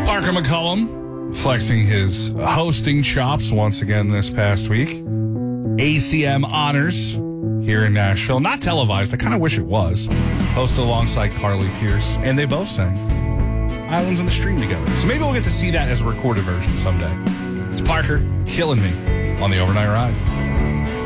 Parker McCollum flexing his hosting chops once again this past week. ACM Honors here in Nashville. Not televised. I kind of wish it was. Hosted alongside Carly Pierce. And they both sang Islands in the Stream together. So maybe we'll get to see that as a recorded version someday. It's Parker killing me on the Overnight Ride.